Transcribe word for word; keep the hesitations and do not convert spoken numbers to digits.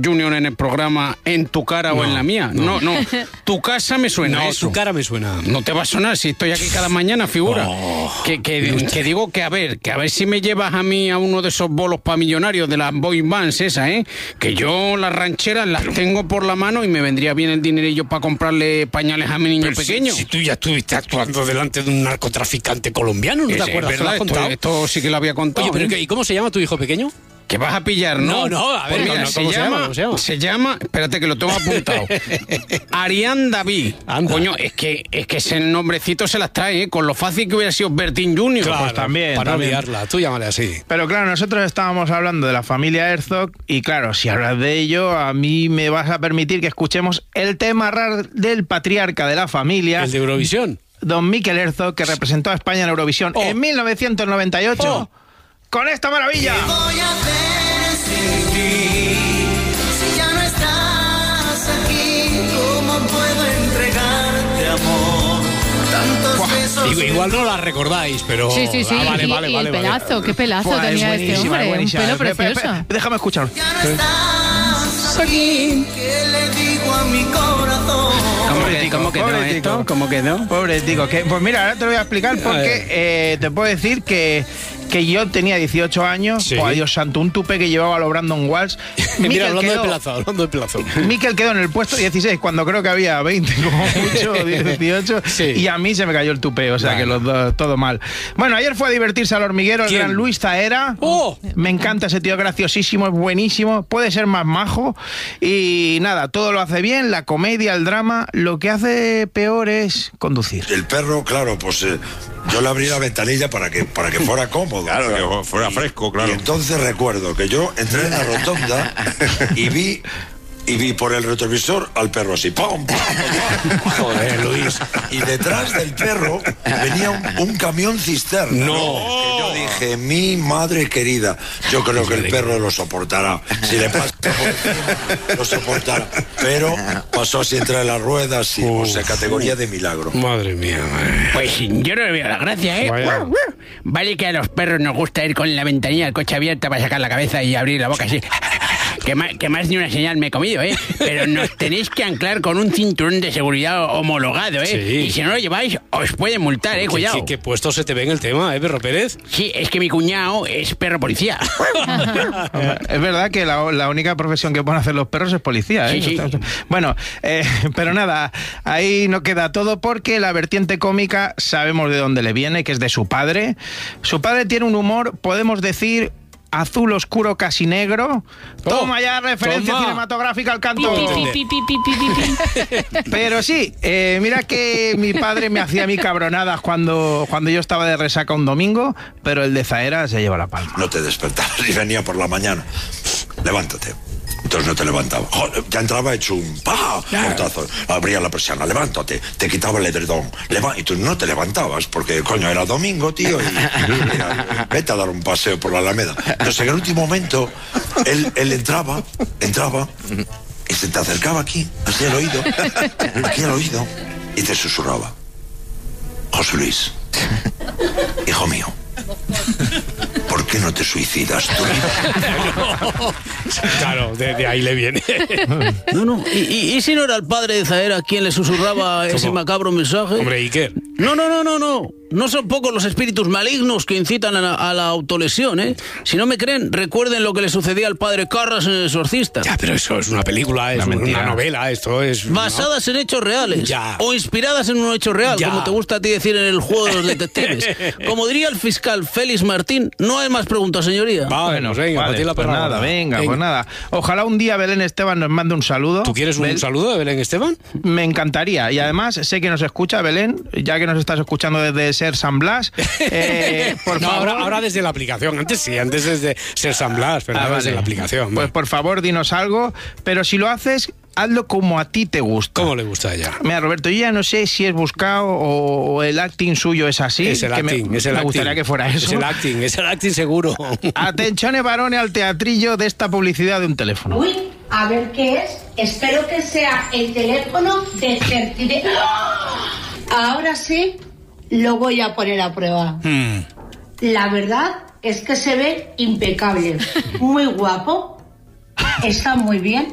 Junior en el programa En tu cara no, o en la mía. No, no. no. Tu casa me suena no, eso. Tu cara me suena. No te va a sonar si estoy aquí cada mañana, figura. Oh, que, que, que digo que a ver, que a ver si me llevas a mí a uno de esos bolos para millonarios de las boy bands esa, ¿eh? Que yo las rancheras las tengo por la mano y me vendría bien el dinerillo para comprarle pañales a mi niño pero pequeño. Si, si tú ya estuviste actuando delante de un narcotraficante colombiano, ¿no te es, acuerdas? Es verdad, esto, esto sí que lo había contado. Oye, pero ¿eh? ¿y cómo se llama tu hijo pequeño? Que vas a pillar, ¿no? No, no, a ver, pues mira, no, no, se, ¿cómo llama, se llama? ¿Cómo se llama? Se llama, espérate que lo tengo apuntado. Arián David. Anda. Coño, es que, es que ese nombrecito se las trae, ¿eh? Con lo fácil que hubiera sido Bertín Junior. Claro, pues también. Para también. no liarla, tú llámale así. Pero claro, nosotros estábamos hablando de la familia Herzog y claro, si hablas de ello, a mí me vas a permitir que escuchemos el tema raro del patriarca de la familia. ¿El de Eurovisión? Don Mikel Herzog, que representó a España en Eurovisión oh. en mil novecientos noventa y ocho. Oh. Con esta maravilla. ¿Qué voy a hacer sin ti? Si ya no estás aquí, ¿cómo puedo entregarte amor? Tantos Buah, besos. Digo, igual no la recordáis, pero... Sí, sí, sí. Ah, vale, y, vale, y vale, el pelazo, vale. qué pelazo Buah, tenía este hombre. Un pelo precioso. Déjame escucharlo. Ya no estás aquí, ¿qué le digo a mi corazón? ¿Cómo, que, ¿Cómo quedó pobre esto? tico. ¿Cómo quedó? Pobre tico. Que, pues mira, ahora te lo voy a explicar porque eh, te puedo decir que... que yo tenía dieciocho años, sí. o adiós santo, un tupe que llevaba lo Brandon Walsh. Mira, hablando quedó, de pelazo, hablando de pelazo. Mikel quedó en el puesto dieciséis, cuando creo que había veinte, como mucho, dieciocho, sí. y a mí se me cayó el tupe, o sea vale. que los dos, todo mal. Bueno, ayer fue a divertirse al hormiguero ¿Quién? el gran Luis Zahera. ¡Oh! Me encanta ese tío, graciosísimo, es buenísimo, puede ser más majo, y nada, todo lo hace bien, la comedia, el drama, lo que hace peor es conducir. El perro, claro, pues... Eh... Yo le abrí la ventanilla para que, para que fuera cómodo. Claro, claro, que fuera y, fresco, claro. Y entonces recuerdo que yo entré en la rotonda y vi... Y vi por el retrovisor al perro así. ¡Pum, pum, pum! Joder, Luis. Y detrás del perro venía un, un camión cisterna. No. Que yo dije, mi madre querida, yo creo que el perro lo soportará. Si le pasa por encima, lo soportará. Pero pasó así entre las ruedas y, o sea, categoría de milagro. Madre mía, madre. Pues yo no le veo la gracia, ¿eh? Vaya. Vale que a los perros nos gusta ir con la ventanilla del coche abierta para sacar la cabeza y abrir la boca así. Que más, que más ni una señal me he comido, ¿eh? Pero nos tenéis que anclar con un cinturón de seguridad homologado, ¿eh? Sí. Y si no lo lleváis, os pueden multar, ¿eh? Cuidado. ¿Qué, qué, qué puesto se te ve en el tema, eh, Perro Pérez? Sí, es que mi cuñado es perro policía. Es verdad que la, la única profesión que pueden hacer los perros es policía, ¿eh? Sí, sí. Bueno, eh, pero nada, ahí no queda todo porque la vertiente cómica sabemos de dónde le viene, que es de su padre. Su padre tiene un humor, podemos decir... azul oscuro casi negro. Toma ya referencia toma. cinematográfica al canto. Pi, pi, pi, pi, pi, pi, pi. Pero sí, eh, mira que mi padre me hacía a mí cabronadas cuando, cuando yo estaba de resaca un domingo, pero el de Zahera se lleva la palma. No te despertabas y venía por la mañana. Levántate. Entonces no te levantaba. Joder, ya entraba hecho un pa, portazo. Abría la persiana, levántate. Te quitaba el edredón. Leva y tú no te levantabas porque, coño, era domingo, tío. Y, y mira, vete a dar un paseo por la Alameda. Entonces, en el último momento, él, él entraba, entraba y se te acercaba aquí, así al oído, aquí al oído, y te susurraba. José Luis, hijo mío, ¿por qué no te suicidas tú? Claro, de, de ahí le viene. No, no. ¿Y, y, y si no era el padre de Zahera quien le susurraba ese macabro mensaje? Hombre, Iker. No, no, no, no, no. No son pocos los espíritus malignos que incitan a la, a la autolesión, ¿eh? Si no me creen, recuerden lo que le sucedía al padre Carras en El Exorcista. Ya, pero eso es una película, es una, una novela, esto es... Basadas ¿no? en hechos reales. Ya. O inspiradas en un hecho real, ya. Como te gusta a ti decir en el juego de los detectives. Como diría el fiscal Félix Martín, no hay más preguntas, señoría. Bueno, venga, vale, la pues nada, venga, venga, pues nada. Ojalá un día Belén Esteban nos mande un saludo. ¿Tú quieres un Bel... saludo de Belén Esteban? Me encantaría. Y además sé que nos escucha Belén, ya que nos estás escuchando desde Ser San Blas. Eh, por no, favor. ahora, ahora desde la aplicación. Antes sí, antes desde Ser San Blas, pero ah, ahora vale. desde la aplicación. Pues por favor, dinos algo. Pero si lo haces, hazlo como a ti te gusta. ¿Cómo le gusta a ella? Mira, Roberto, yo ya no sé si es buscado o, o el acting suyo es así. Es el que acting, me, es el me acting. gustaría que fuera eso. Es el acting, es el acting seguro. Atención, varones, al teatrillo de esta publicidad de un teléfono. Uy, a ver qué es. Espero que sea el teléfono de Certide. Ahora sí, lo voy a poner a prueba. Hmm. La verdad es que se ve impecable. Muy guapo. Está muy bien.